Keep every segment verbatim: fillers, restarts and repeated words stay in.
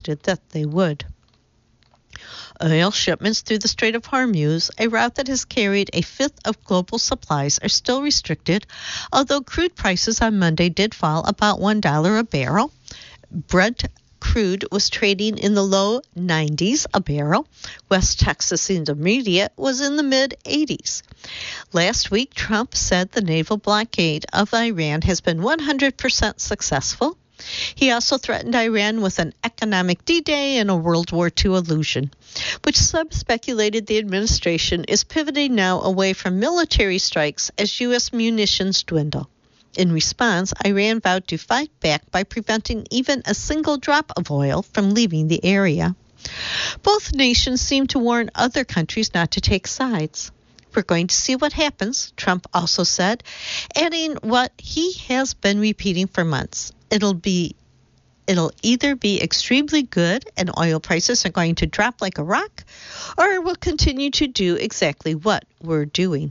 predicted that they would. Oil shipments through the Strait of Hormuz, a route that has carried a fifth of global supplies, are still restricted, although crude prices on Monday did fall about one dollar a barrel. Brent crude was trading in the low nineties a barrel. West Texas Intermediate was in the mid-eighties. Last week, Trump said the naval blockade of Iran has been one hundred percent successful. He also threatened Iran with an economic D-Day and a World War Two illusion, which some speculated the administration is pivoting now away from military strikes as U S munitions dwindle. In response, Iran vowed to fight back by preventing even a single drop of oil from leaving the area. Both nations seem to warn other countries not to take sides. We're going to see what happens, Trump also said, adding what he has been repeating for months. It'll be It'll either be extremely good and oil prices are going to drop like a rock, or we'll continue to do exactly what we're doing.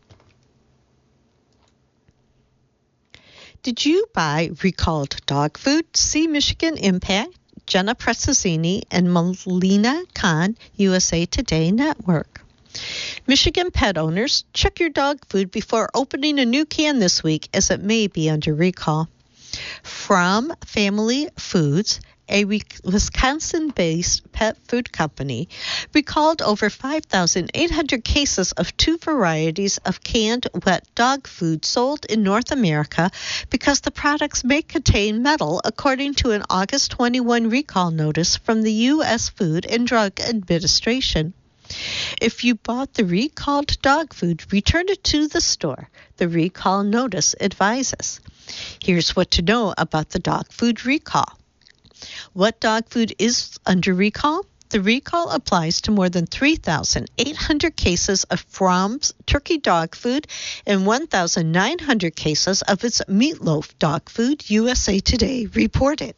Did you buy recalled dog food? See Michigan Impact, Jenna Prezzini, and Melina Khan, U S A Today Network. Michigan pet owners, check your dog food before opening a new can this week, as it may be under recall. From Family Foods, a Wisconsin-based pet food company, recalled over five thousand eight hundred cases of two varieties of canned wet dog food sold in North America because the products may contain metal, according to an August twenty-first recall notice from the U S Food and Drug Administration. If you bought the recalled dog food, return it to the store, the recall notice advises. Here's what to know about the dog food recall. What dog food is under recall? The recall applies to more than three thousand eight hundred cases of Fromm's turkey dog food and one thousand nine hundred cases of its meatloaf dog food, U S A Today reported.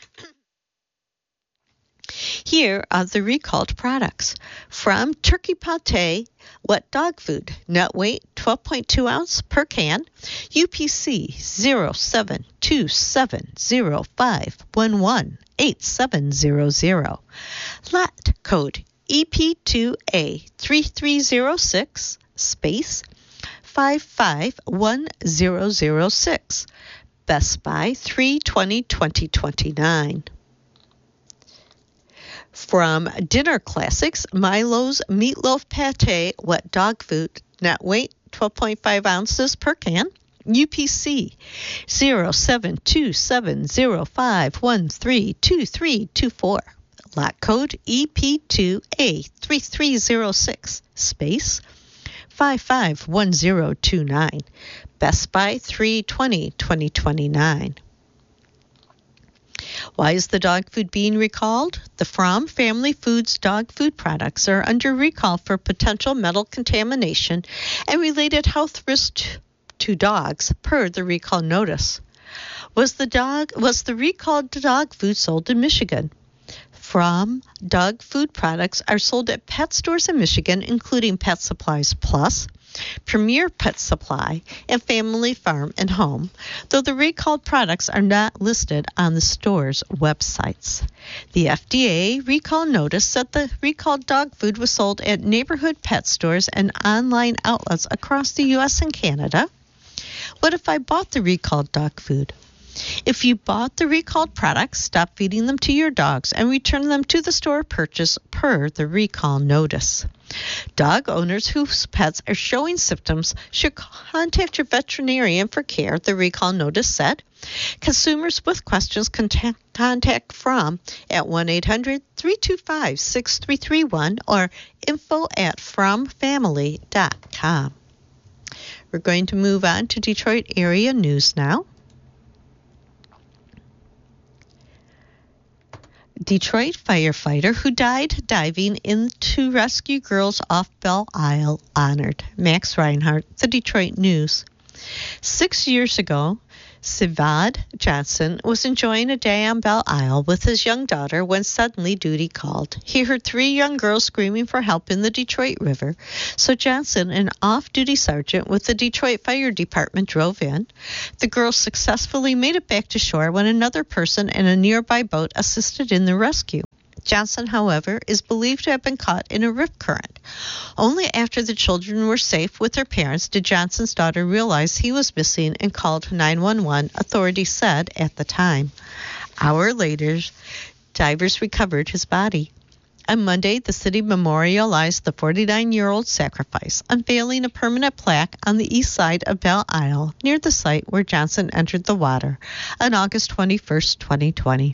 Here are the recalled products. From Turkey Pate wet dog food, net weight twelve point two ounce per can, U P C zero seven two seven zero five one one eight seven zero zero. Lot code E P two A three three zero six space five five one zero zero six. Best Buy three twenty twenty twenty-nine. From Dinner Classics, Milo's Meatloaf Pate Wet Dog Food, net weight twelve point five ounces per can, U P C zero seven two seven zero five one three two three two four. Lot code E P two A three three zero six, space five five one zero two nine. Best Buy three twenty twenty twenty-nine. Why is the dog food being recalled? The Fromm Family Foods dog food products are under recall for potential metal contamination and related health risks to dogs, per the recall notice. Was the dog was the recalled dog food sold in Michigan? Fromm dog food products are sold at pet stores in Michigan, including Pet Supplies Plus, Premier Pet Supply, and Family Farm and Home, though the recalled products are not listed on the store's websites. The F D A recall notice said the recalled dog food was sold at neighborhood pet stores and online outlets across the U S and Canada. What if I bought the recalled dog food? If you bought the recalled products, stop feeding them to your dogs and return them to the store purchase per the recall notice. Dog owners whose pets are showing symptoms should contact your veterinarian for care, the recall notice said. Consumers with questions can t- contact Fromm at one eight hundred three two five six three three one or info at fromm family dot com. We're going to move on to Detroit area news now. Detroit firefighter who died diving in to rescue girls off Belle Isle honored. Max Reinhardt, the Detroit News. Six years ago, Sivad Johnson was enjoying a day on Belle Isle with his young daughter when suddenly duty called. He heard three young girls screaming for help in the Detroit River, so Johnson, an off-duty sergeant with the Detroit Fire Department, drove in. The girls successfully made it back to shore when another person in a nearby boat assisted in the rescue. Johnson, however, is believed to have been caught in a rip current. Only after the children were safe with their parents did Johnson's daughter realize he was missing and called nine one one, authorities said at the time. Hours later, divers recovered his body. On Monday, the city memorialized the forty-nine-year-old sacrifice, unveiling a permanent plaque on the east side of Belle Isle near the site where Johnson entered the water on August twenty-first, twenty twenty.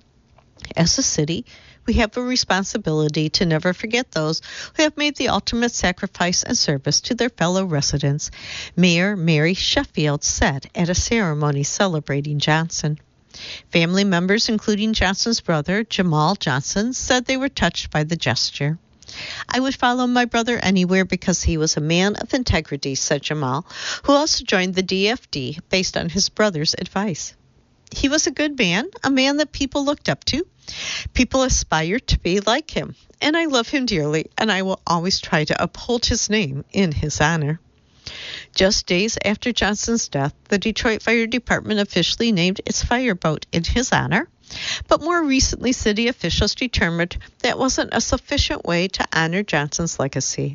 As a city, we have a responsibility to never forget those who have made the ultimate sacrifice and service to their fellow residents, Mayor Mary Sheffield said at a ceremony celebrating Johnson. Family members, including Johnson's brother, Jamal Johnson, said they were touched by the gesture. I would follow my brother anywhere because he was a man of integrity, said Jamal, who also joined the D F D based on his brother's advice. He was a good man, a man that people looked up to. People aspired to be like him, and I love him dearly, and I will always try to uphold his name in his honor. Just days after Johnson's death, the Detroit Fire Department officially named its fireboat in his honor, but more recently city officials determined that wasn't a sufficient way to honor Johnson's legacy.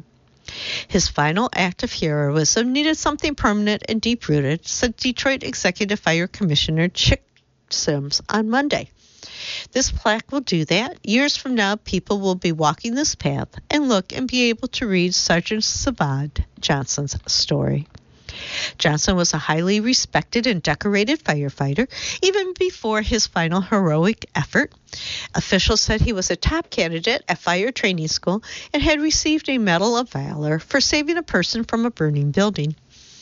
His final act of heroism needed something permanent and deep-rooted, said Detroit Executive Fire Commissioner Chick Sims on Monday. This plaque will do that. Years from now, people will be walking this path and look and be able to read Sergeant Savard Johnson's story. Johnson was a highly respected and decorated firefighter, even before his final heroic effort. Officials said he was a top candidate at fire training school and had received a Medal of Valor for saving a person from a burning building.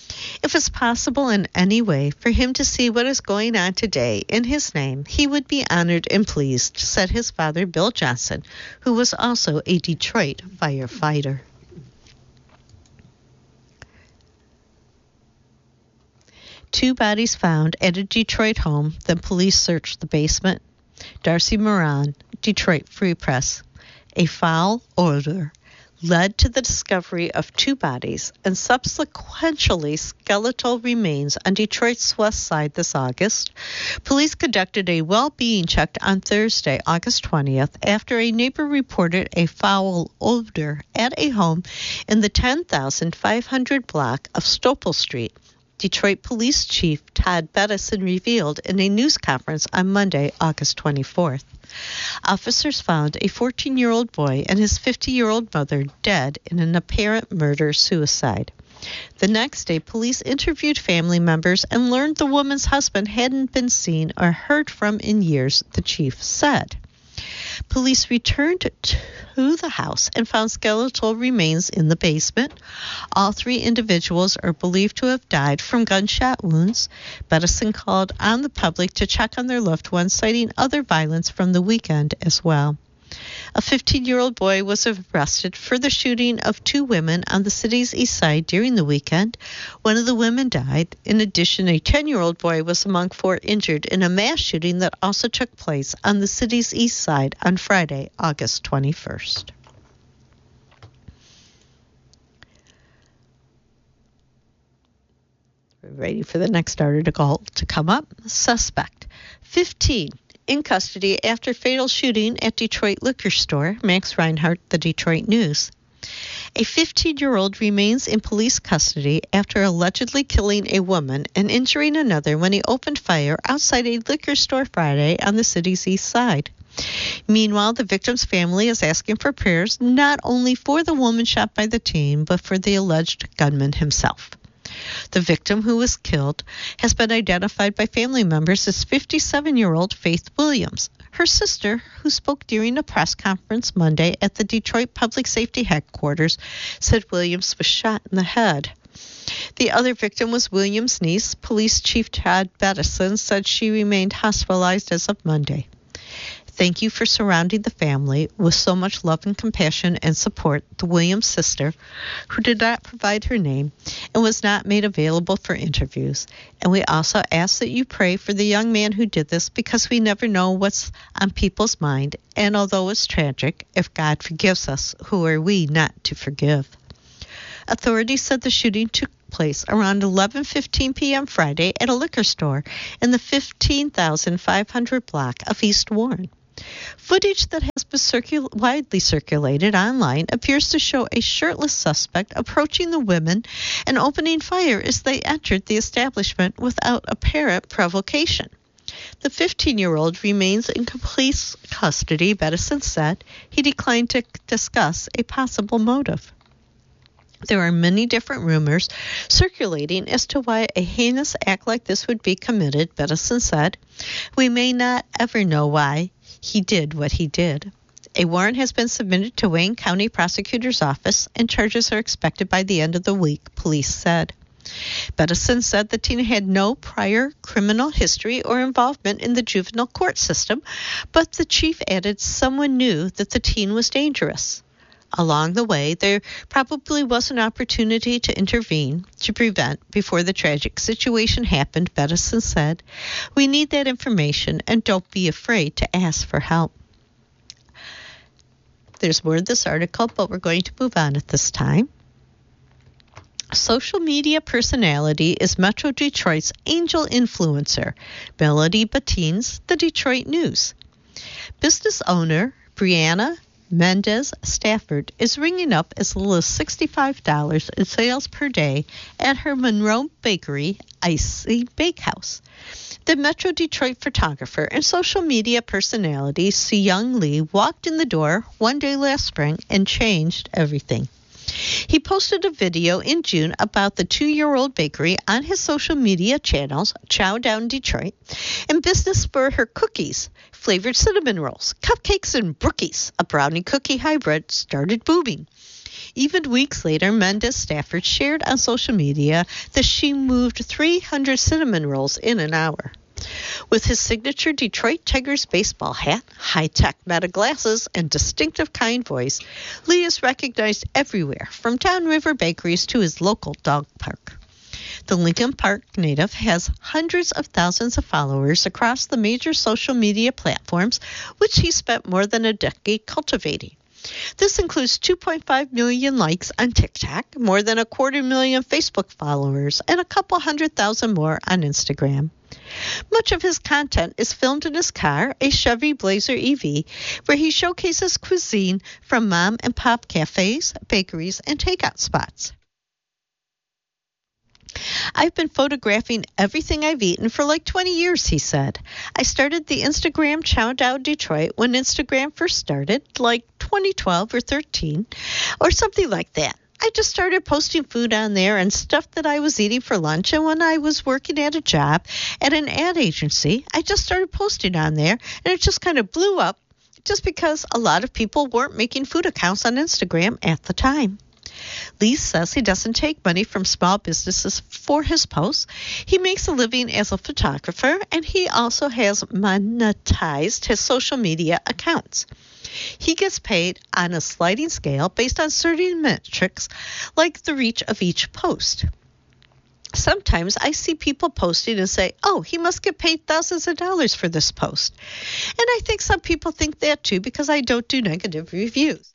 If it's possible in any way for him to see what is going on today in his name, he would be honored and pleased, said his father, Bill Johnson, who was also a Detroit firefighter. Two bodies found at a Detroit home, then police searched the basement. Darcy Moran, Detroit Free Press. A foul odor led to the discovery of two bodies and subsequently skeletal remains on Detroit's west side this August. Police conducted a well-being check on Thursday, August twentieth, after a neighbor reported a foul odor at a home in the ten thousand five hundred block of Stopel Street. Detroit Police Chief Todd Bettison revealed in a news conference on Monday, August twenty-fourth. Officers found a fourteen-year-old boy and his fifty-year-old mother dead in an apparent murder-suicide. The next day, police interviewed family members and learned the woman's husband hadn't been seen or heard from in years, the chief said. Police returned to the house and found skeletal remains in the basement. All three individuals are believed to have died from gunshot wounds. Bettison called on the public to check on their loved ones, citing other violence from the weekend as well. A fifteen-year-old boy was arrested for the shooting of two women on the city's east side during the weekend. One of the women died. In addition, a ten-year-old boy was among four injured in a mass shooting that also took place on the city's east side on Friday, August twenty-first. We're ready for the next article to come up. Suspect fifteen in custody after fatal shooting at Detroit liquor store, Max Reinhardt, the Detroit News. A fifteen-year-old remains in police custody after allegedly killing a woman and injuring another when he opened fire outside a liquor store Friday on the city's east side. Meanwhile, the victim's family is asking for prayers not only for the woman shot by the teen, but for the alleged gunman himself. The victim, who was killed, has been identified by family members as fifty-seven-year-old Faith Williams. Her sister, who spoke during a press conference Monday at the Detroit Public Safety Headquarters, said Williams was shot in the head. The other victim was Williams' niece. Police Chief Todd Bettison said she remained hospitalized as of Monday. Thank you for surrounding the family with so much love and compassion and support, the Williams sister, who did not provide her name and was not made available for interviews. And we also ask that you pray for the young man who did this, because we never know what's on people's mind. And although it's tragic, if God forgives us, who are we not to forgive? Authorities said the shooting took place around eleven fifteen p.m. Friday at a liquor store in the fifteen thousand five hundred block of East Warren. Footage that has been circul- widely circulated online appears to show a shirtless suspect approaching the women and opening fire as they entered the establishment without apparent provocation. The fifteen-year-old remains in police custody, Bettison said. He declined to discuss a possible motive. There are many different rumors circulating as to why a heinous act like this would be committed, Bettison said. We may not ever know why he did what he did. A warrant has been submitted to Wayne County Prosecutor's Office, and charges are expected by the end of the week, police said. Bettison said the teen had no prior criminal history or involvement in the juvenile court system, but the chief added someone knew that the teen was dangerous. Along the way, there probably was an opportunity to intervene, to prevent before the tragic situation happened, Bettison said. We need that information, and don't be afraid to ask for help. There's more in this article, but we're going to move on at this time. Social media personality is Metro Detroit's angel influencer, Melody Bettines, the Detroit News. Business owner Brianna Mendez Stafford is ringing up as little as sixty-five dollars in sales per day at her Monroe Bakery Icy Bakehouse. The Metro Detroit photographer and social media personality Si-Young Lee walked in the door one day last spring and changed everything. He posted a video in June about the two-year-old bakery on his social media channels, Chow Down Detroit, and business for her cookies, flavored cinnamon rolls, cupcakes, and brookies, a brownie cookie hybrid, started booming. Even weeks later, Mendez Stafford shared on social media that she moved three hundred cinnamon rolls in an hour. With his signature Detroit Tigers baseball hat, high-tech Meta glasses, and distinctive kind voice, Lee is recognized everywhere, from downriver bakeries to his local dog park. The Lincoln Park native has hundreds of thousands of followers across the major social media platforms, which he spent more than a decade cultivating. This includes two point five million likes on TikTok, more than a quarter million Facebook followers, and a couple hundred thousand more on Instagram. Much of his content is filmed in his car, a Chevy Blazer E V, where he showcases cuisine from mom and pop cafes, bakeries, and takeout spots. I've been photographing everything I've eaten for like twenty years, he said. I started the Instagram Chow Down Detroit when Instagram first started, like twenty twelve or thirteen, or something like that. I just started posting food on there and stuff that I was eating for lunch, and when I was working at a job at an ad agency, I just started posting on there, and it just kind of blew up just because a lot of people weren't making food accounts on Instagram at the time. Lee says he doesn't take money from small businesses for his posts. He makes a living as a photographer, and he also has monetized his social media accounts. He gets paid on a sliding scale based on certain metrics, like the reach of each post. Sometimes I see people posting and say, oh, he must get paid thousands of dollars for this post. And I think some people think that too because I don't do negative reviews.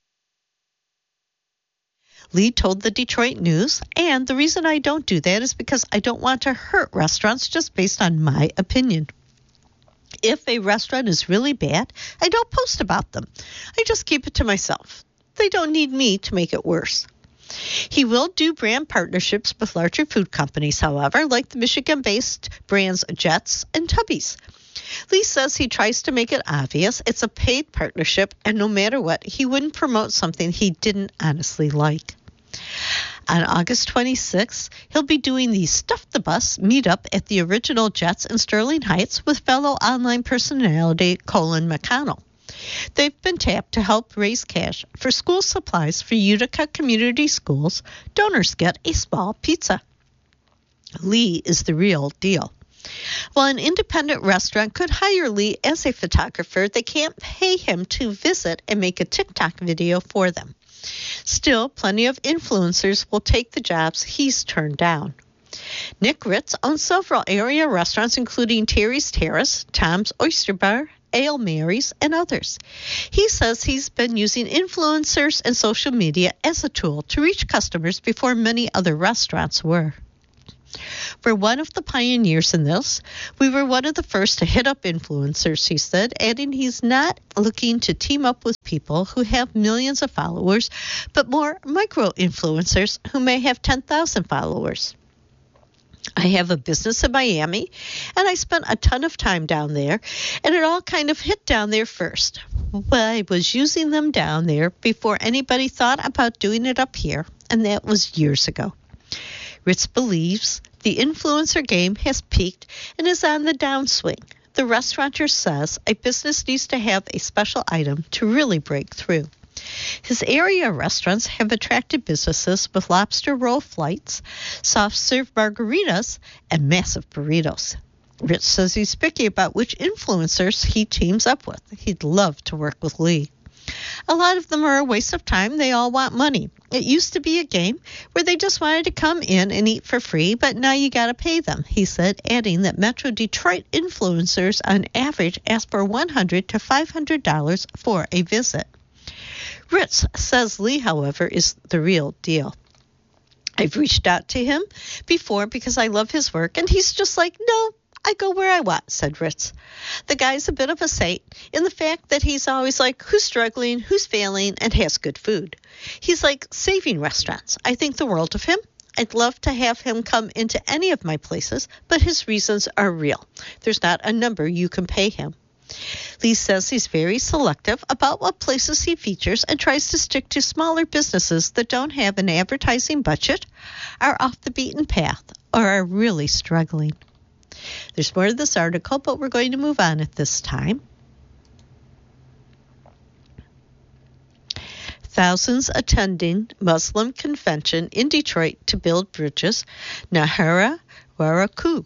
Lee told the Detroit News, and the reason I don't do that is because I don't want to hurt restaurants just based on my opinion. If a restaurant is really bad, I don't post about them. I just keep it to myself. They don't need me to make it worse. He will do brand partnerships with larger food companies, however, like the Michigan-based brands Jets and Tubby's. Lee says he tries to make it obvious it's a paid partnership, and no matter what, he wouldn't promote something he didn't honestly like. On August twenty-sixth, he'll be doing the Stuff the Bus meetup at the original Jets in Sterling Heights with fellow online personality Colin McConnell. They've been tapped to help raise cash for school supplies for Utica Community Schools. Donors get a small pizza. Lee is the real deal. While an independent restaurant could hire Lee as a photographer, they can't pay him to visit and make a TikTok video for them. Still, plenty of influencers will take the jobs he's turned down. Nick Ritz owns several area restaurants, including Terry's Terrace, Tom's Oyster Bar, Ale Mary's, and others. He says he's been using influencers and social media as a tool to reach customers before many other restaurants were. We're one of the pioneers in this. We were one of the first to hit up influencers, he said, adding he's not looking to team up with people who have millions of followers, but more micro-influencers who may have ten thousand followers. I have a business in Miami, and I spent a ton of time down there, and it all kind of hit down there first. But I was using them down there before anybody thought about doing it up here, and that was years ago. Ritz believes the influencer game has peaked and is on the downswing. The restaurateur says a business needs to have a special item to really break through. His area restaurants have attracted businesses with lobster roll flights, soft-serve margaritas, and massive burritos. Ritz says he's picky about which influencers he teams up with. He'd love to work with Lee. A lot of them are a waste of time. They all want money. It used to be a game where they just wanted to come in and eat for free, but now you got to pay them, he said, adding that Metro Detroit influencers on average ask for one hundred to five hundred dollars for a visit. Ritz says Lee, however, is the real deal. I've reached out to him before because I love his work, and he's just like, no, I go where I want, said Ritz. The guy's a bit of a saint in the fact that he's always like, who's struggling, who's failing, and has good food. He's like saving restaurants. I think the world of him. I'd love to have him come into any of my places, but his reasons are real. There's not a number you can pay him. Lee says he's very selective about what places he features and tries to stick to smaller businesses that don't have an advertising budget, are off the beaten path, or are really struggling. There's more to this article, but we're going to move on at this time. Thousands attending Muslim convention in Detroit to build bridges. Nahara Waraku.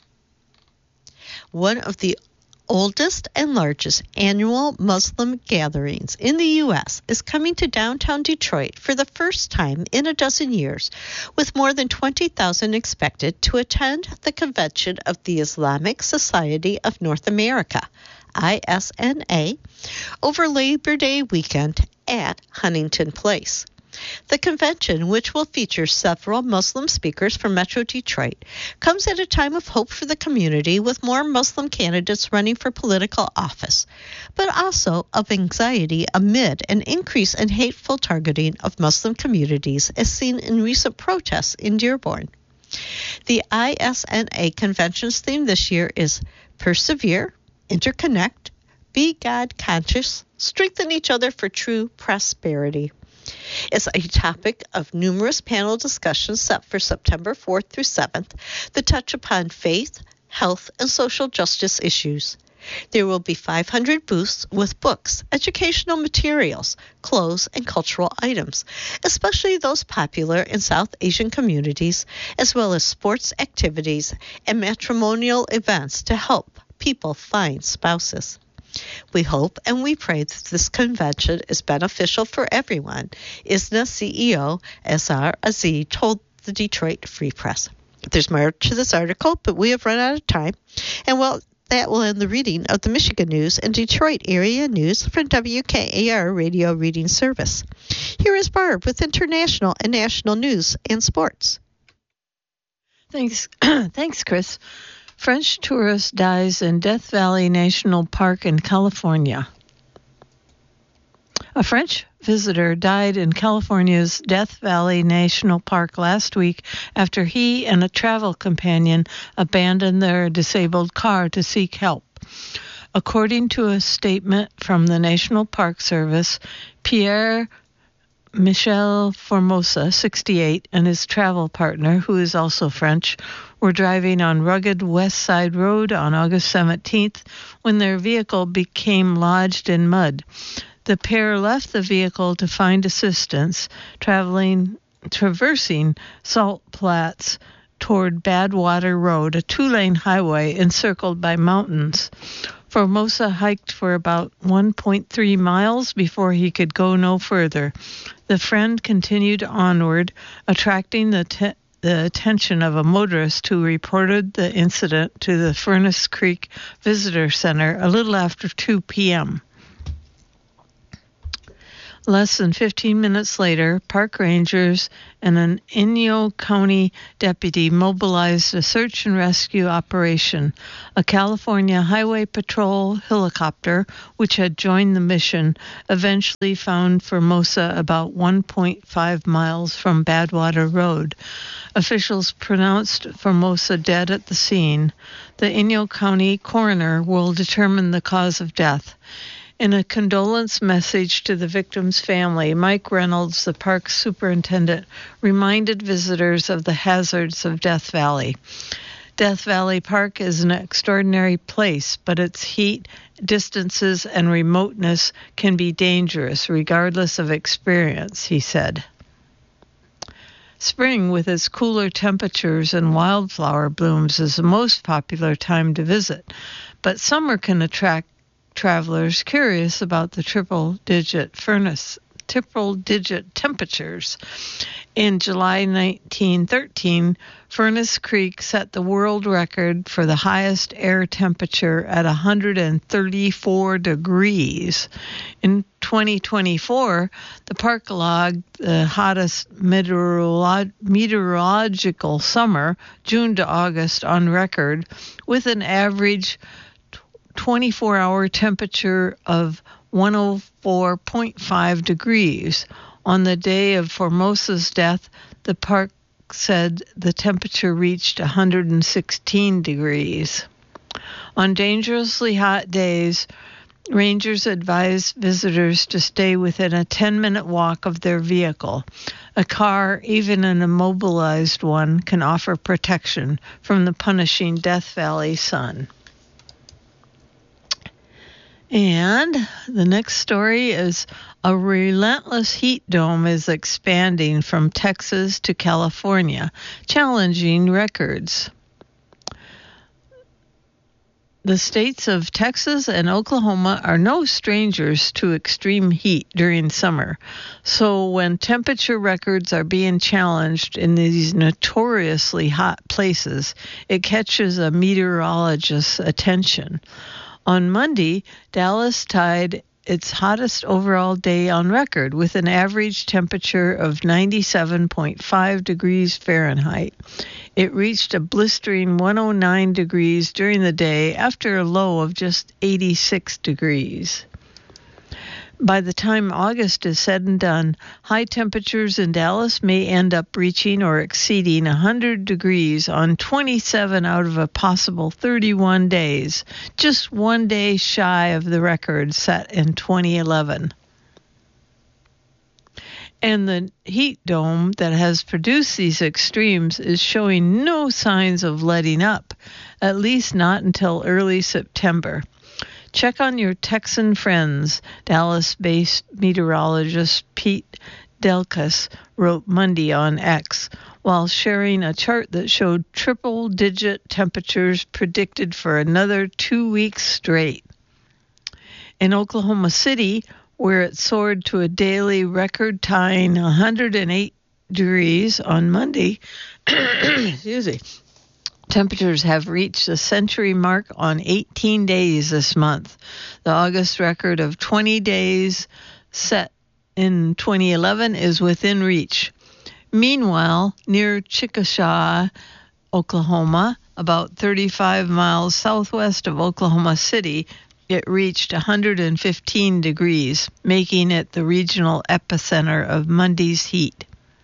One of the oldest and largest annual Muslim gatherings in the U S is coming to downtown Detroit for the first time in a dozen years, with more than twenty thousand expected to attend the convention of the Islamic Society of North America, I S N A, over Labor Day weekend at Huntington Place. The convention, which will feature several Muslim speakers from Metro Detroit, comes at a time of hope for the community with more Muslim candidates running for political office, but also of anxiety amid an increase in hateful targeting of Muslim communities as seen in recent protests in Dearborn. The I S N A convention's theme this year is Persevere, Interconnect, Be God Conscious, Strengthen Each Other for True Prosperity. It's a topic of numerous panel discussions set for September fourth through seventh that touch upon faith, health, and social justice issues. There will be five hundred booths with books, educational materials, clothes, and cultural items, especially those popular in South Asian communities, as well as sports activities and matrimonial events to help people find spouses. We hope and we pray that this convention is beneficial for everyone, I S N A C E O S R Aziz told the Detroit Free Press. There's more to this article, but we have run out of time. And well, that will end the reading of the Michigan News and Detroit area news from W K A R Radio Reading Service. Here is Barb with international and national news and sports. Thanks, Thanks, Chris. French tourist dies in Death Valley National Park in California. A French visitor died in California's Death Valley National Park last week after he and a travel companion abandoned their disabled car to seek help. According to a statement from the National Park Service, Pierre Michel Formosa, sixty-eight, and his travel partner, who is also French, were driving on rugged West Side Road on August seventeenth when their vehicle became lodged in mud. The pair left the vehicle to find assistance, traveling, traversing Salt Flats toward Badwater Road, a two-lane highway encircled by mountains. Formosa hiked for about one point three miles before he could go no further. The friend continued onward, attracting the, te- the attention of a motorist who reported the incident to the Furnace Creek Visitor Center a little after two p.m. Less than fifteen minutes later, park rangers and an Inyo County deputy mobilized a search and rescue operation. A California Highway Patrol helicopter, which had joined the mission, eventually found Formosa about one point five miles from Badwater Road. Officials pronounced Formosa dead at the scene. The Inyo County coroner will determine the cause of death. In a condolence message to the victim's family, Mike Reynolds, the park superintendent, reminded visitors of the hazards of Death Valley. Death Valley Park is an extraordinary place, but its heat, distances, and remoteness can be dangerous regardless of experience, he said. Spring, with its cooler temperatures and wildflower blooms, is the most popular time to visit, but summer can attract travelers curious about the triple-digit furnace, triple-digit temperatures. In July nineteen thirteen, Furnace Creek set the world record for the highest air temperature at one hundred thirty-four degrees. In twenty twenty-four, the park logged the hottest meteorolo- meteorological summer, June to August, on record, with an average twenty-four hour temperature of one hundred four point five degrees. On the day of Formosa's death, the park said the temperature reached one hundred sixteen degrees. On dangerously hot days, rangers advise visitors to stay within a ten minute walk of their vehicle. A car, even an immobilized one, can offer protection from the punishing Death Valley sun. And the next story is a relentless heat dome is expanding from Texas to California, challenging records. The states of Texas and Oklahoma are no strangers to extreme heat during summer. So when temperature records are being challenged in these notoriously hot places, it catches a meteorologist's attention. On Monday, Dallas tied its hottest overall day on record with an average temperature of ninety-seven point five degrees Fahrenheit. It reached a blistering one hundred nine degrees during the day after a low of just eighty-six degrees. By the time August is said and done, high temperatures in Dallas may end up reaching or exceeding one hundred degrees on twenty-seven out of a possible thirty-one days, just one day shy of the record set in twenty eleven. And the heat dome that has produced these extremes is showing no signs of letting up, at least not until early September. Check on your Texan friends, Dallas-based meteorologist Pete Delkus wrote Monday on X, while sharing a chart that showed triple-digit temperatures predicted for another two weeks straight. In Oklahoma City, where it soared to a daily record-tying one hundred eight degrees on Monday, excuse me, temperatures have reached the century mark on eighteen days this month. The August record of twenty days set in twenty eleven is within reach. Meanwhile, near Chickasha, Oklahoma, about thirty-five miles southwest of Oklahoma City, it reached one hundred fifteen degrees, making it the regional epicenter of Monday's heat.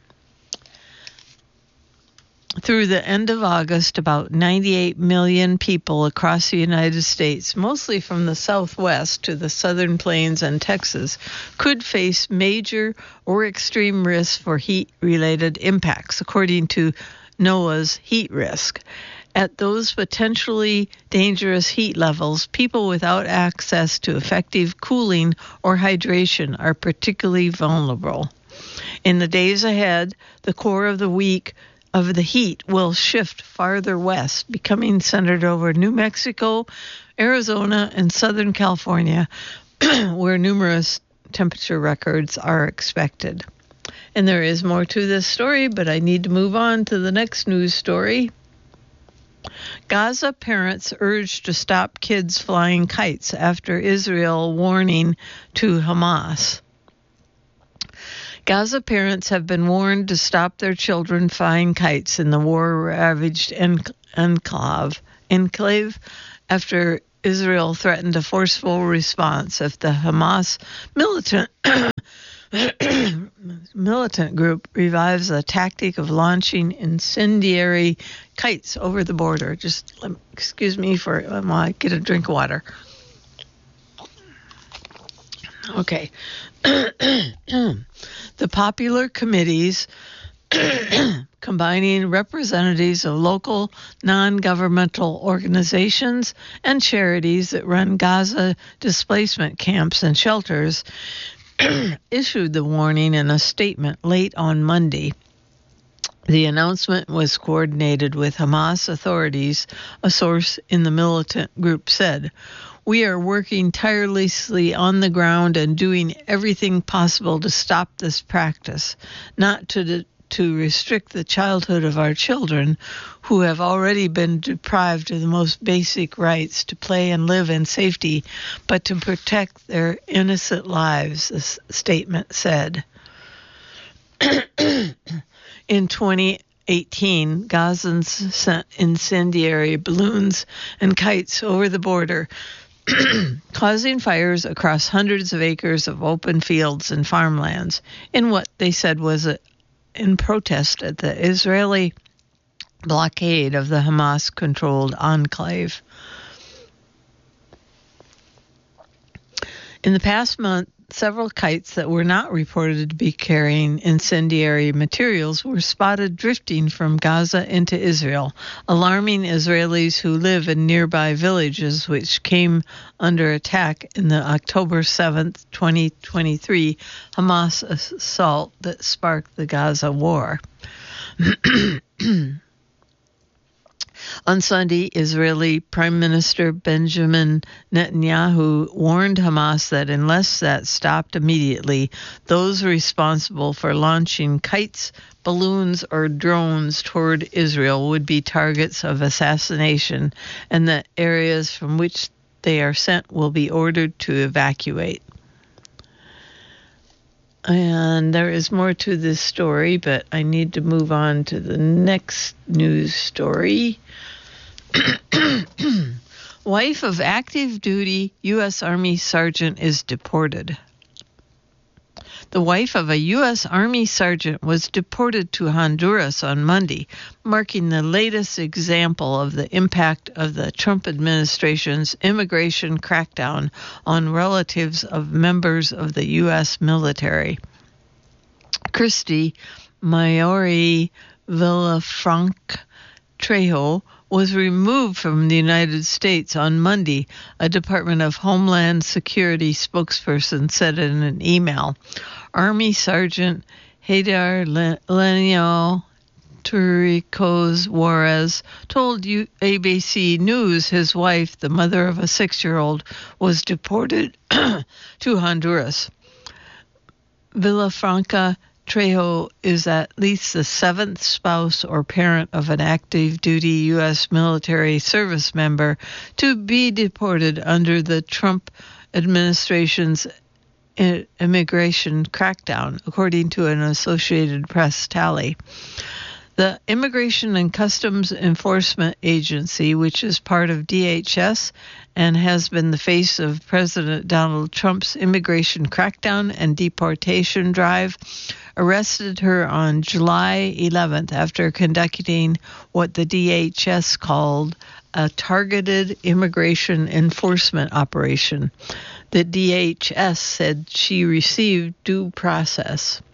Through the end of August, about ninety-eight million people across the United States, mostly from the Southwest to the Southern Plains and Texas, could face major or extreme risks for heat-related impacts, according to NOAA's heat risk. At those potentially dangerous heat levels, people without access to effective cooling or hydration are particularly vulnerable. In the days ahead, the core of the week of the heat will shift farther west, becoming centered over New Mexico, Arizona, and Southern California, where numerous temperature records are expected. And there is more to this story, but I need to move on to the next news story. Gaza parents urged to stop kids flying kites after Israel warning to Hamas. Gaza parents have been warned to stop their children flying kites in the war-ravaged enc- enclave, enclave after Israel threatened a forceful response if the Hamas militant militant group revives a tactic of launching incendiary kites over the border. Just um, excuse me for um, while I get a drink of water. Okay. The popular committees combining representatives of local non-governmental organizations and charities that run Gaza displacement camps and shelters issued the warning in a statement late on Monday. The announcement was coordinated with Hamas authorities, a source in the militant group said. We are working tirelessly on the ground and doing everything possible to stop this practice, not to de- to restrict the childhood of our children who have already been deprived of the most basic rights to play and live in safety, but to protect their innocent lives, this statement said. In twenty eighteen, Gazans sent incendiary balloons and kites over the border, causing fires across hundreds of acres of open fields and farmlands in what they said was a, in protest at the Israeli blockade of the Hamas-controlled enclave. In the past month, several kites that were not reported to be carrying incendiary materials were spotted drifting from Gaza into Israel, alarming Israelis who live in nearby villages which came under attack in the October seventh, twenty twenty-three Hamas assault that sparked the Gaza war. On Sunday, Israeli Prime Minister Benjamin Netanyahu warned Hamas that unless that stopped immediately, those responsible for launching kites, balloons, or drones toward Israel would be targets of assassination, and that areas from which they are sent will be ordered to evacuate. And there is more to this story, but I need to move on to the next news story. Wife of active duty U S Army sergeant is deported. The wife of a U S Army sergeant was deported to Honduras on Monday, marking the latest example of the impact of the Trump administration's immigration crackdown on relatives of members of the U S military. Christy Mayori Villafranca Trejo was removed from the United States on Monday, a Department of Homeland Security spokesperson said in an email. Army Sergeant Haydar Lenio Turicos Juarez told A B C News his wife, the mother of a six-year-old, was deported to Honduras. Villafranca Trejo is at least the seventh spouse or parent of an active duty U S military service member to be deported under the Trump administration's immigration crackdown, according to an Associated Press tally. The Immigration and Customs Enforcement Agency, which is part of D H S and has been the face of President Donald Trump's immigration crackdown and deportation drive, arrested her on July eleventh after conducting what the D H S called a targeted immigration enforcement operation. The D H S said she received due process.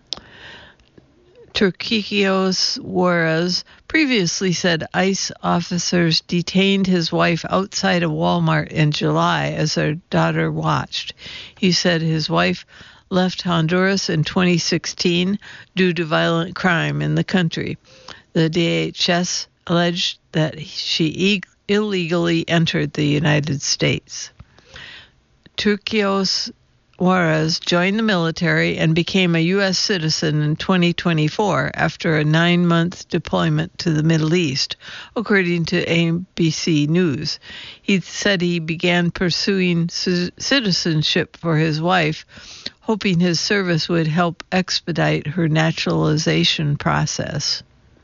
Turquillos Juarez previously said ICE officers detained his wife outside a Walmart in July as their daughter watched. He said his wife left Honduras in twenty sixteen due to violent crime in the country. The D H S alleged that she e- illegally entered the United States. Turquillos Juarez joined the military and became a U S citizen in twenty twenty-four after a nine-month deployment to the Middle East, according to A B C News. He said he began pursuing c- citizenship for his wife, hoping his service would help expedite her naturalization process.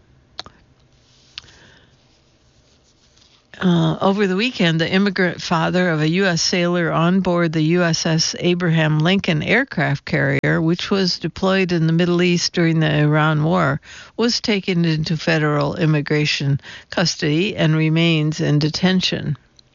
Uh, over the weekend, the immigrant father of a U S sailor on board the U S S Abraham Lincoln aircraft carrier, which was deployed in the Middle East during the Iran War, was taken into federal immigration custody and remains in detention.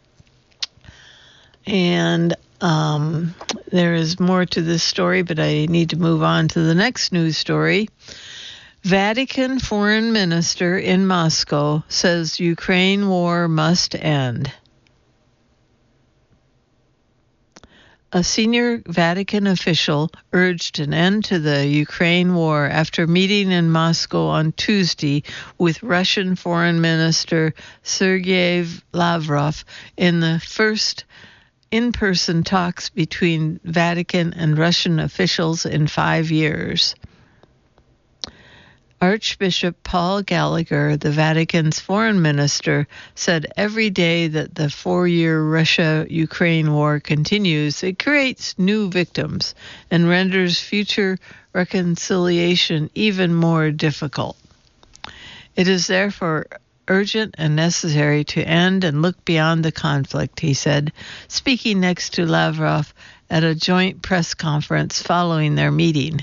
And um, there is more to this story, but I need to move on to the next news story. Vatican foreign minister in Moscow says Ukraine war must end. A senior Vatican official urged an end to the Ukraine war after meeting in Moscow on Tuesday with Russian Foreign Minister Sergei Lavrov in the first in-person talks between Vatican and Russian officials in five years. Archbishop Paul Gallagher, the Vatican's foreign minister, said every day that the four-year Russia-Ukraine war continues, it creates new victims and renders future reconciliation even more difficult. It is therefore urgent and necessary to end and look beyond the conflict, he said, speaking next to Lavrov at a joint press conference following their meeting.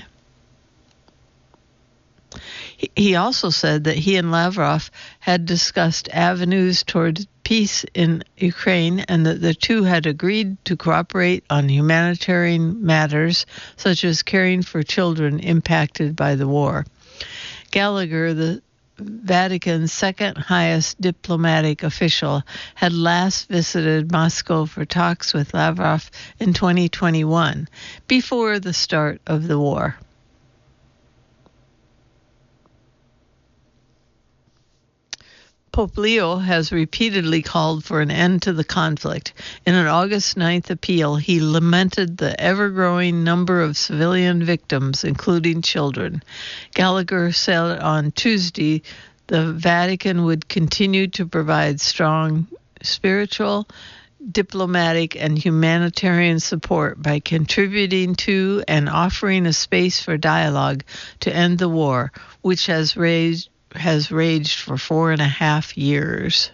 He also said that he and Lavrov had discussed avenues toward peace in Ukraine and that the two had agreed to cooperate on humanitarian matters such as caring for children impacted by the war. Gallagher, the Vatican's second highest diplomatic official, had last visited Moscow for talks with Lavrov in twenty twenty-one, before the start of the war. Pope Leo has repeatedly called for an end to the conflict. In an August ninth appeal, he lamented the ever-growing number of civilian victims, including children. Gallagher said on Tuesday the Vatican would continue to provide strong spiritual, diplomatic, and humanitarian support by contributing to and offering a space for dialogue to end the war, which has raised has raged for four and a half years.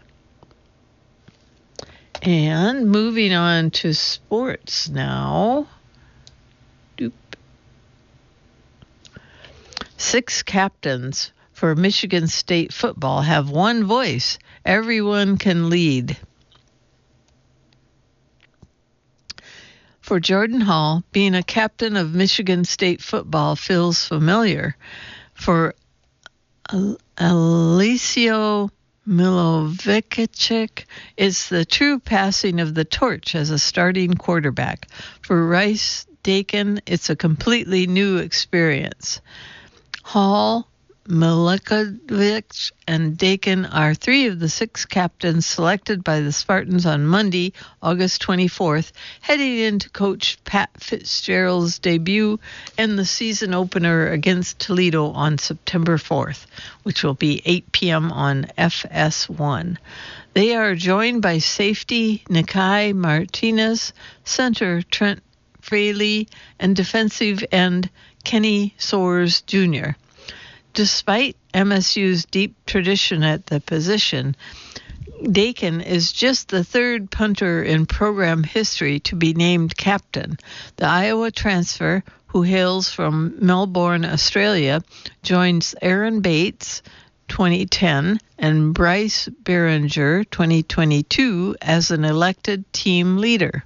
And moving on to sports now. Doop. Six captains for Michigan State football have one voice. Everyone can lead. For Jordan Hall, being a captain of Michigan State football feels familiar. For Alessio Milovic is the true passing of the torch as a starting quarterback. For Rice Dakin, it's a completely new experience. Hall, Milikovic, and Dakin are three of the six captains selected by the Spartans on Monday, August twenty-fourth, heading into Coach Pat Fitzgerald's debut and the season opener against Toledo on September fourth, which will be eight p.m. on F S one. They are joined by safety Nikai Martinez, center Trent Fraley, and defensive end Kenny Soares Junior Despite M S U's deep tradition at the position, Dakin is just the third punter in program history to be named captain. The Iowa transfer, who hails from Melbourne, Australia, joins Aaron Bates, twenty ten, and Bryce Behringer, twenty twenty-two, as an elected team leader.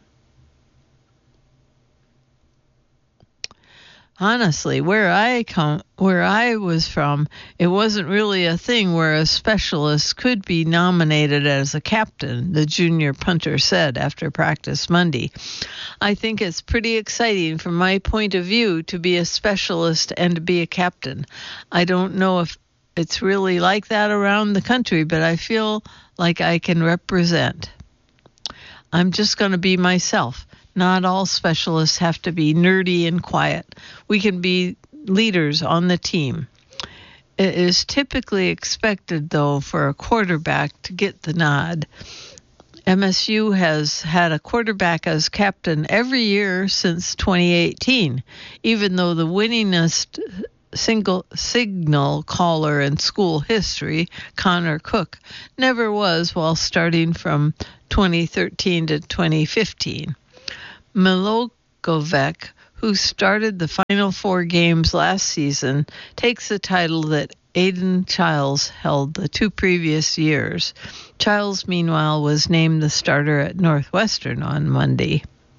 Honestly, where I come, where I was from, it wasn't really a thing where a specialist could be nominated as a captain, the junior punter said after practice Monday. I think it's pretty exciting from my point of view to be a specialist and to be a captain. I don't know if it's really like that around the country, but I feel like I can represent. I'm just going to be myself. Not all specialists have to be nerdy and quiet. We can be leaders on the team. It is typically expected, though, for a quarterback to get the nod. M S U has had a quarterback as captain every year since twenty eighteen, even though the winningest single signal caller in school history, Connor Cook, never was while starting from twenty thirteen to twenty fifteen. Milokovic, who started the final four games last season, takes the title that Aidan Chiles held the two previous years. Chiles, meanwhile, was named the starter at Northwestern on Monday.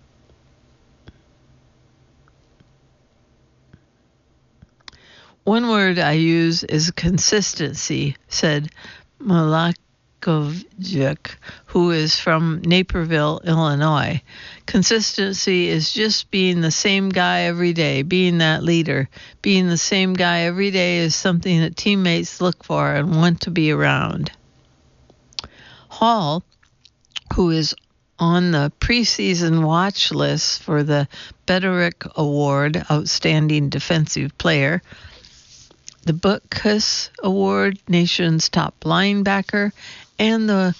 One word I use is consistency, said Milokovic, who is from Naperville, Illinois. Consistency is just being the same guy every day, being that leader. Being the same guy every day is something that teammates look for and want to be around. Hall, who is on the preseason watch list for the Bederick Award, Outstanding Defensive Player, the Butkus Award, Nation's Top Linebacker, and the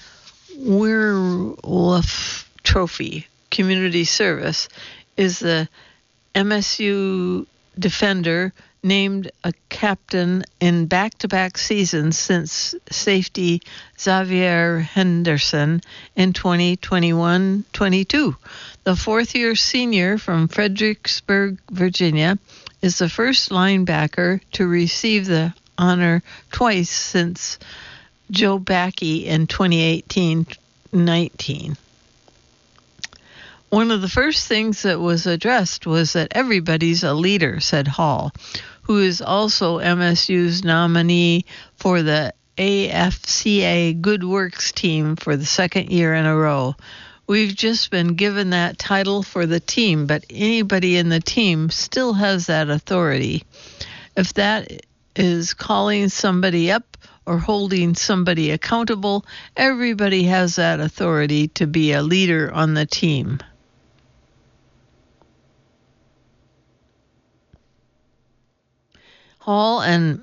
Werwolf Trophy, Community Service, is the M S U defender named a captain in back-to-back seasons since safety Xavier Henderson in twenty twenty-one twenty-two. The fourth-year senior from Fredericksburg, Virginia, is the first linebacker to receive the honor twice since Joe Backey in twenty eighteen nineteen. One of the first things that was addressed was that everybody's a leader, said Hall, who is also M S U's nominee for the A F C A Good Works team for the second year in a row. We've just been given that title for the team, but anybody in the team still has that authority. If that is calling somebody up or holding somebody accountable, everybody has that authority to be a leader on the team. Hall and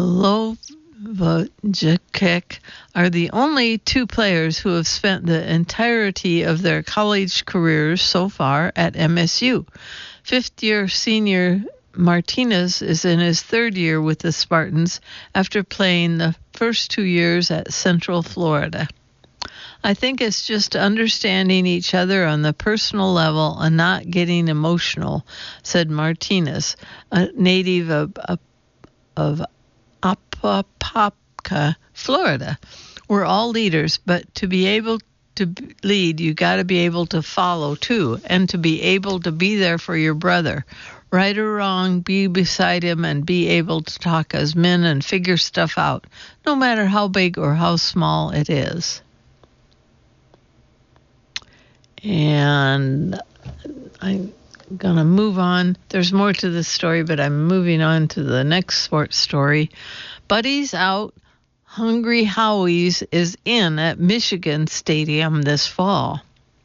Milokovic are the only two players who have spent the entirety of their college careers so far at M S U. Fifth-year senior Martinez is in his third year with the Spartans after playing the first two years at Central Florida. I think it's just understanding each other on the personal level and not getting emotional, said Martinez, a native of, of of Apopka, Florida. We're all leaders, but to be able to lead, you got to be able to follow too, and to be able to be there for your brother. Right or wrong, be beside him and be able to talk as men and figure stuff out, no matter how big or how small it is. And I'm going to move on. There's more to this story, but I'm moving on to the next sports story. Buddies Out, Hungry Howie's is in at Michigan Stadium this fall.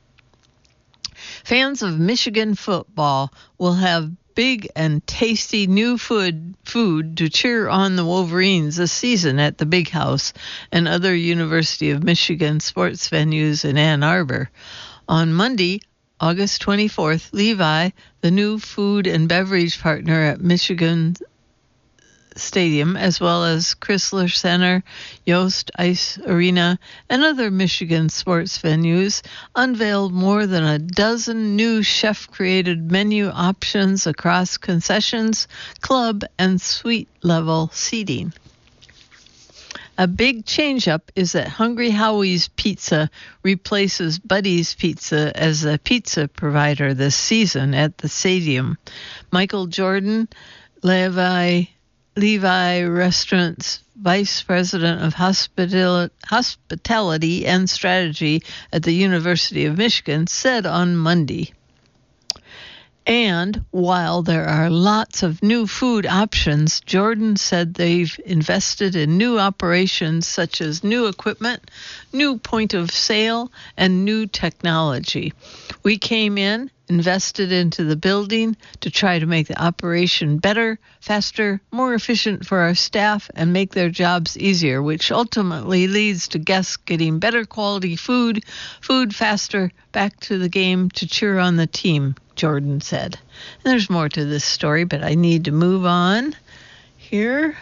Fans of Michigan football will have big and tasty new food food to cheer on the Wolverines this season at the Big House and other University of Michigan sports venues in Ann Arbor. On Monday, August twenty-fourth, Levi, the new food and beverage partner at Michigan Stadium, as well as Chrysler Center, Yost Ice Arena, and other Michigan sports venues, unveiled more than a dozen new chef-created menu options across concessions, club, and suite-level seating. A big change-up is that Hungry Howie's Pizza replaces Buddy's Pizza as a pizza provider this season at the stadium. Michael Jordan, Levi, Levi Restaurant's Vice President of Hospital- Hospitality and Strategy at the University of Michigan, said on Monday. And while there are lots of new food options, Jordan said they've invested in new operations such as new equipment, new point of sale, and new technology. We came in invested into the building to try to make the operation better, faster, more efficient for our staff and make their jobs easier, which ultimately leads to guests getting better quality food, food faster, back to the game to cheer on the team, Jordan said. And there's more to this story, but I need to move on here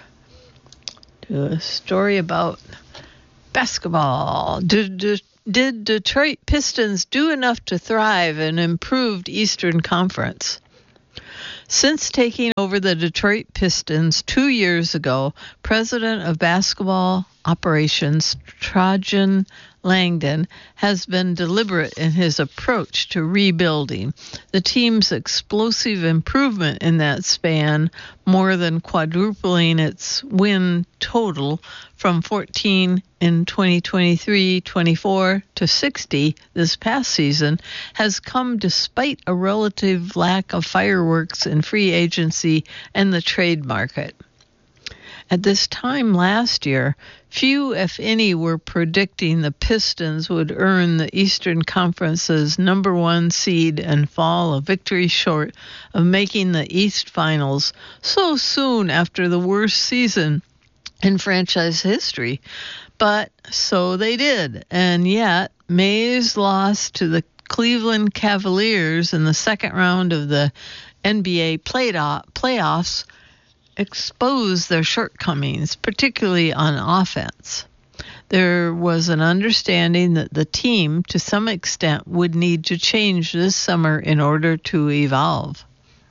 to a story about basketball. Did, did, did Detroit Pistons do enough to thrive in an improved Eastern Conference? Since taking over the Detroit Pistons two years ago, President of Basketball Operations Trajan Langdon has been deliberate in his approach to rebuilding. The team's explosive improvement in that span, more than quadrupling its win total from fourteen in twenty twenty-three twenty-four to sixty this past season, has come despite a relative lack of fireworks in free agency and the trade market. At this time last year, few, if any, were predicting the Pistons would earn the Eastern Conference's number one seed and fall a victory short of making the East Finals so soon after the worst season in franchise history. But so they did, and yet May's loss to the Cleveland Cavaliers in the second round of the N B A playoffs exposed their shortcomings, particularly on offense. There was an understanding that the team, to some extent, would need to change this summer in order to evolve.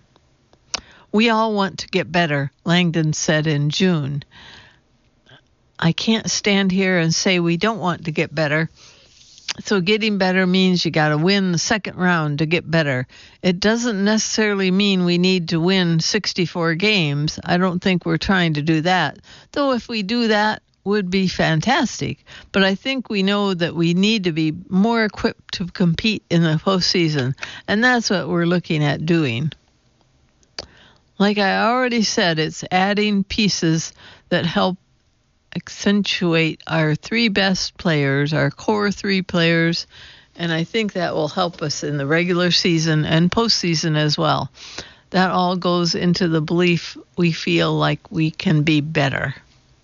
We all want to get better, Langdon said in June. I can't stand here and say we don't want to get better. So getting better means you got to win the second round to get better. It doesn't necessarily mean we need to win sixty-four games. I don't think we're trying to do that. Though if we do that, would be fantastic. But I think we know that we need to be more equipped to compete in the postseason. And that's what we're looking at doing. Like I already said, it's adding pieces that help accentuate our three best players, our core three players, and I think that will help us in the regular season and postseason as well. That all goes into the belief we feel like we can be better.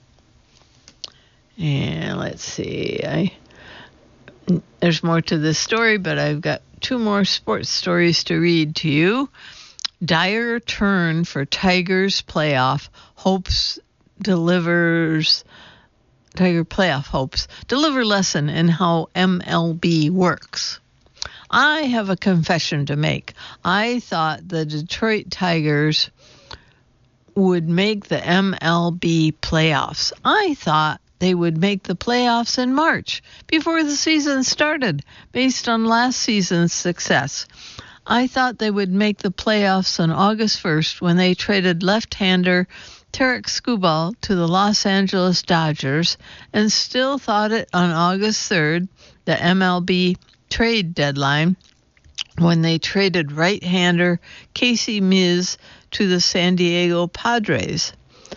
And let's see, I there's more to this story, but I've got two more sports stories to read to you. Dire turn for Tigers playoff hopes delivers Tiger playoff hopes deliver lesson in how M L B works. I have a confession to make. I thought the Detroit Tigers would make the M L B playoffs. I thought they would make the playoffs in March before the season started, based on last season's success. I thought they would make the playoffs on August first when they traded left-hander Tarik Skubal to the Los Angeles Dodgers, and still thought it on August third, the M L B trade deadline, when they traded right-hander Casey Mize to the San Diego Padres.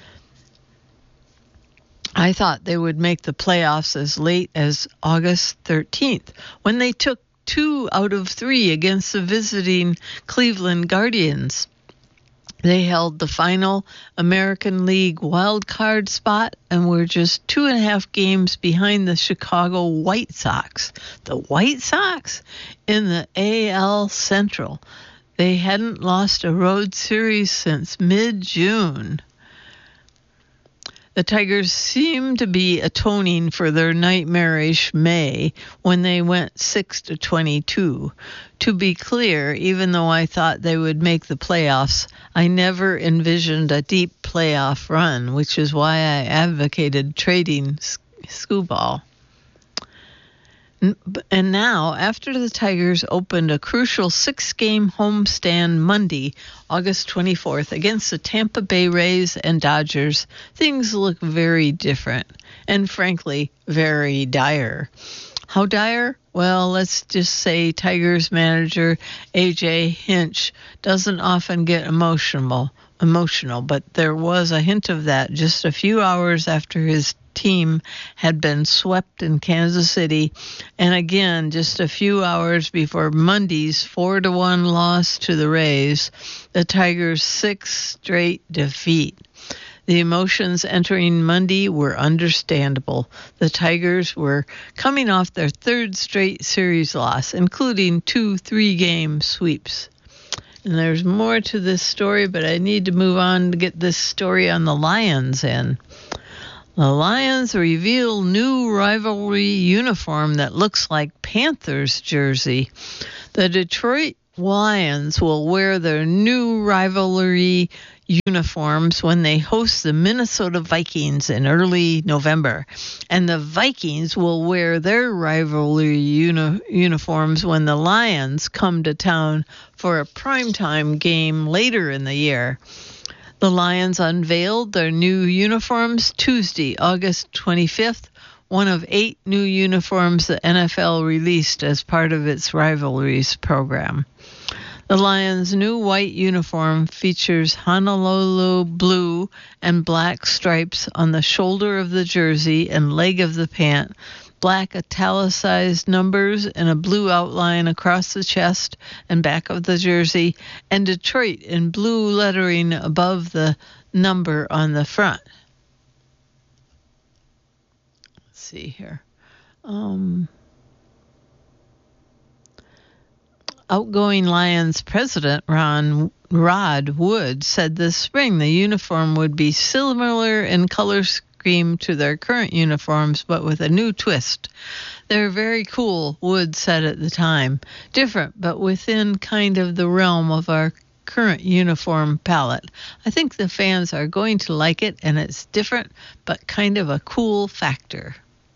I thought they would make the playoffs as late as August thirteenth, when they took two out of three against the visiting Cleveland Guardians. They held the final American League wild card spot and were just two and a half games behind the Chicago White Sox. The White Sox in the A L Central. They hadn't lost a road series since mid-June. The Tigers seemed to be atoning for their nightmarish May when they went six to twenty-two. To be clear, even though I thought they would make the playoffs, I never envisioned a deep playoff run, which is why I advocated trading Skubal. And now, after the Tigers opened a crucial six-game homestand Monday, August twenty-fourth, against the Tampa Bay Rays and Dodgers, things look very different and, frankly, very dire. How dire? Well, let's just say Tigers manager A J Hinch doesn't often get emotional, emotional, but there was a hint of that just a few hours after his team had been swept in Kansas City. And again, just a few hours before Monday's four to one loss to the Rays, the Tigers' sixth straight defeat. The emotions entering Monday were understandable. The Tigers were coming off their third straight series loss, including two three-game sweeps. And there's more to this story, but I need to move on to get this story on the Lions in. The Lions reveal new rivalry uniform that looks like Panthers jersey. The Detroit Lions will wear their new rivalry uniforms when they host the Minnesota Vikings in early November. And the Vikings will wear their rivalry uni- uniforms when the Lions come to town for a primetime game later in the year. The Lions unveiled their new uniforms Tuesday, August twenty-fifth, one of eight new uniforms the N F L released as part of its rivalries program. The Lions' new white uniform features Honolulu blue and black stripes on the shoulder of the jersey and leg of the pant, black italicized numbers and a blue outline across the chest and back of the jersey, and Detroit in blue lettering above the number on the front. Let's see here. Um... Outgoing Lions president Ron Rod Wood said this spring the uniform would be similar in color scheme to their current uniforms, but with a new twist. They're very cool, Wood said at the time. Different, but within kind of the realm of our current uniform palette. I think the fans are going to like it, and it's different, but kind of a cool factor.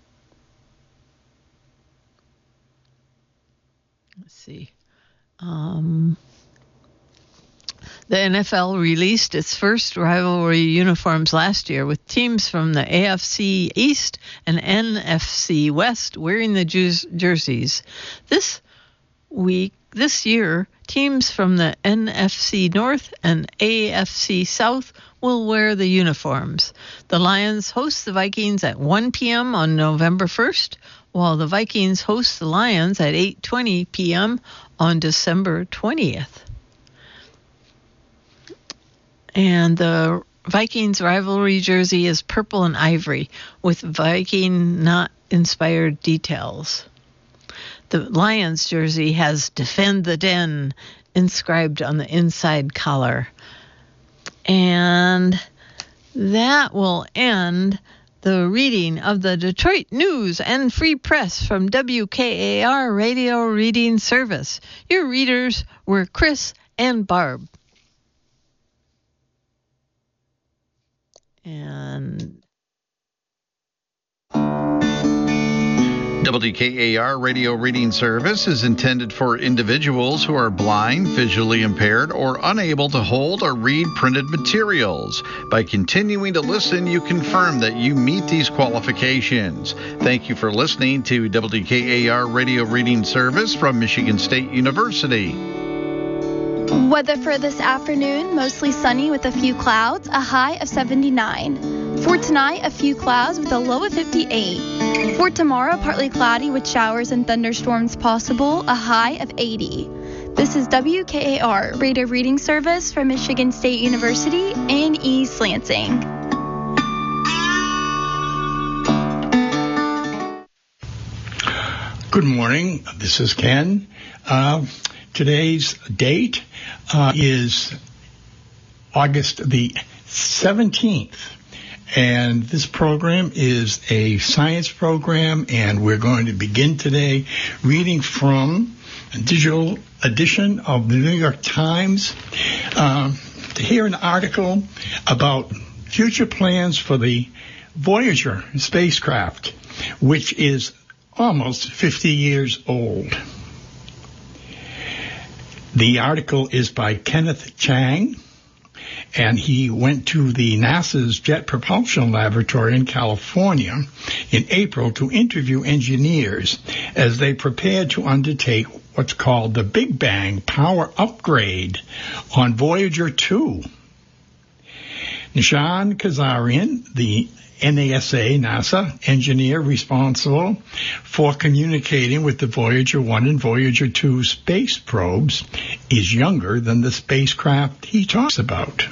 Let's see. Um, the N F L released its first rivalry uniforms last year with teams from the A F C East and N F C West wearing the ju- jerseys. This week, this year, teams from the N F C North and A F C South will wear the uniforms. The Lions host the Vikings at one p.m. on November first, while the Vikings host the Lions at eight twenty p.m. on December twentieth. And the Vikings rivalry jersey is purple and ivory with Viking not inspired details. The Lions jersey has Defend the Den inscribed on the inside collar. And that will end the reading of the Detroit News and Free Press from W K A R Radio Reading Service. Your readers were Chris and Barb. And W K A R Radio Reading Service is intended for individuals who are blind, visually impaired, or unable to hold or read printed materials. By continuing to listen, you confirm that you meet these qualifications. Thank you for listening to W K A R Radio Reading Service from Michigan State University. Weather for this afternoon, mostly sunny with a few clouds, a high of seventy-nine. For tonight, a few clouds with a low of fifty-eight. For tomorrow, partly cloudy with showers and thunderstorms possible, a high of eighty. This is W K A R Radio Reading Service from Michigan State University in East Lansing. Good morning. This is Ken. Uh, today's date uh, is August the seventeenth. And this program is a science program, and we're going to begin today reading from a digital edition of the New York Times uh, to hear an article about future plans for the Voyager spacecraft, which is almost fifty years old. The article is by Kenneth Chang, and he went to the NASA's Jet Propulsion Laboratory in California in April to interview engineers as they prepared to undertake what's called the Big Bang power upgrade on Voyager two. Nishan Kazarian, the NASA, NASA engineer responsible for communicating with the Voyager one and Voyager two space probes, is younger than the spacecraft he talks about.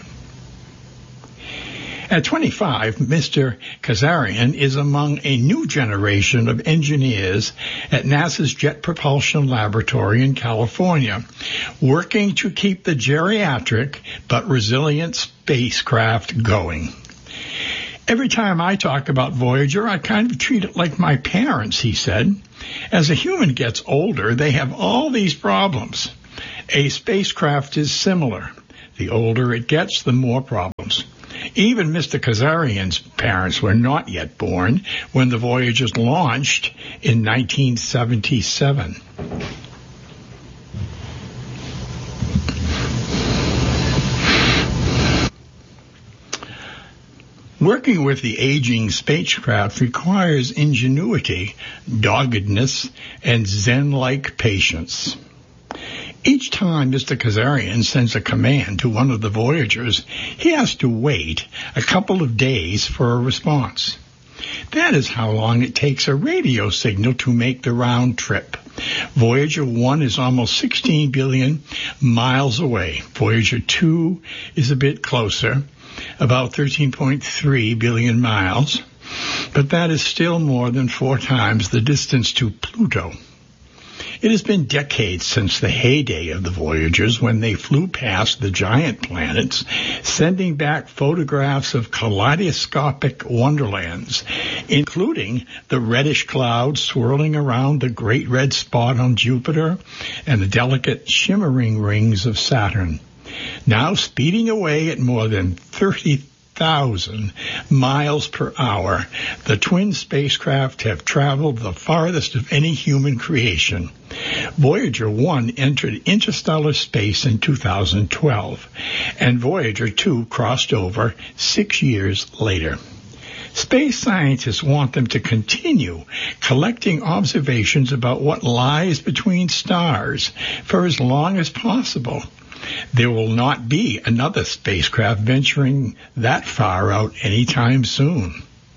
At twenty-five, Mister Kazarian is among a new generation of engineers at NASA's Jet Propulsion Laboratory in California, working to keep the geriatric but resilient spacecraft going. Every time I talk about Voyager, I kind of treat it like my parents, he said. As a human gets older, they have all these problems. A spacecraft is similar. The older it gets, the more problems. Even Mister Kazarian's parents were not yet born when the Voyagers launched in nineteen seventy-seven. Working with the aging spacecraft requires ingenuity, doggedness, and Zen-like patience. Each time Mister Kazarian sends a command to one of the Voyagers, he has to wait a couple of days for a response. That is how long it takes a radio signal to make the round trip. Voyager one is almost sixteen billion miles away. Voyager two is a bit closer, about thirteen point three billion miles, but that is still more than four times the distance to Pluto. It has been decades since the heyday of the Voyagers, when they flew past the giant planets, sending back photographs of kaleidoscopic wonderlands, including the reddish clouds swirling around the great red spot on Jupiter and the delicate shimmering rings of Saturn. Now speeding away at more than thirty thousand miles per hour, the twin spacecraft have traveled the farthest of any human creation. Voyager one entered interstellar space in two thousand twelve, and Voyager two crossed over six years later. Space scientists want them to continue collecting observations about what lies between stars for as long as possible. There will not be another spacecraft venturing that far out anytime soon.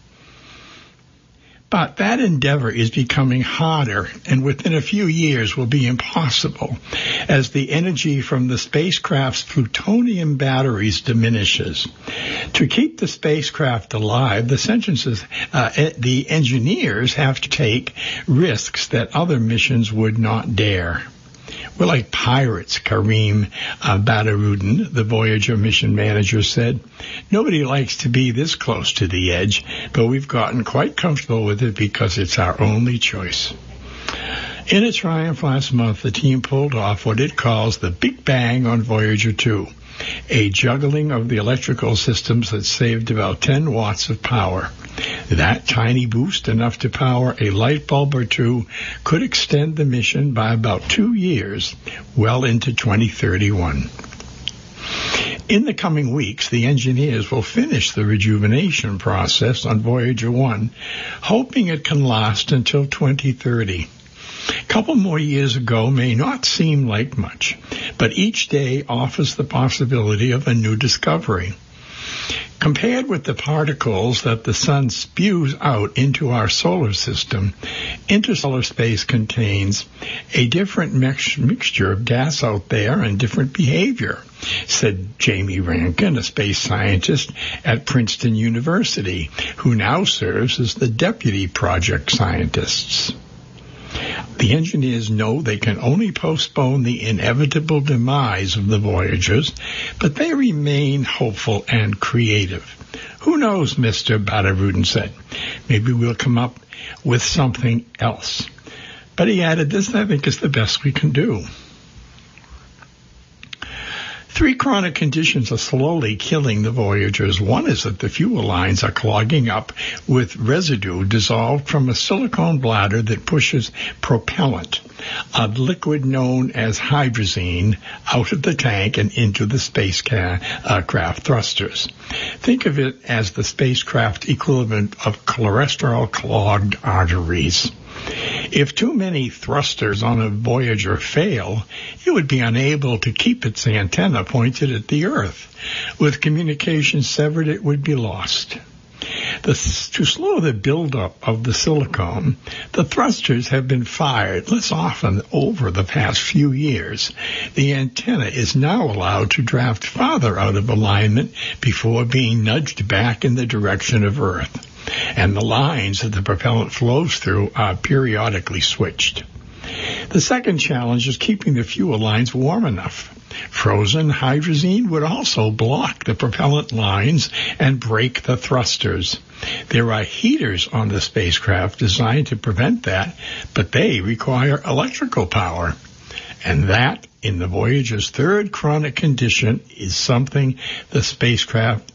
But that endeavor is becoming harder, and within a few years will be impossible as the energy from the spacecraft's plutonium batteries diminishes. To keep the spacecraft alive, the sentences, uh, the engineers have to take risks that other missions would not dare. We're like pirates, Kareem uh, Badarudin, the Voyager mission manager, said. Nobody likes to be this close to the edge, but we've gotten quite comfortable with it because it's our only choice. In a triumph last month, the team pulled off what it calls the Big Bang on Voyager two, a juggling of the electrical systems that saved about ten watts of power. That tiny boost, enough to power a light bulb or two, could extend the mission by about two years, well into twenty thirty-one. In the coming weeks, the engineers will finish the rejuvenation process on Voyager one, hoping it can last until twenty thirty. A couple more years ago may not seem like much, but each day offers the possibility of a new discovery. Compared with the particles that the sun spews out into our solar system, interstellar space contains a different mix- mixture of gas out there and different behavior, said Jamie Rankin, a space scientist at Princeton University, who now serves as the deputy project scientist. The engineers know they can only postpone the inevitable demise of the Voyagers, but they remain hopeful and creative. Who knows, Mister Badarudin said. Maybe we'll come up with something else. But he added, this, I think, is the best we can do. Three chronic conditions are slowly killing the Voyagers. One is that the fuel lines are clogging up with residue dissolved from a silicone bladder that pushes propellant, a liquid known as hydrazine, out of the tank and into the spacecraft thrusters. Think of it as the spacecraft equivalent of cholesterol-clogged arteries. If too many thrusters on a Voyager fail, it would be unable to keep its antenna pointed at the Earth. With communication severed, it would be lost. The, to slow the buildup of the silicone, the thrusters have been fired less often over the past few years. The antenna is now allowed to draft farther out of alignment before being nudged back in the direction of Earth, and the lines that the propellant flows through are periodically switched. The second challenge is keeping the fuel lines warm enough. Frozen hydrazine would also block the propellant lines and break the thrusters. There are heaters on the spacecraft designed to prevent that, but they require electrical power. And that, in the Voyager's third chronic condition, is something the spacecraft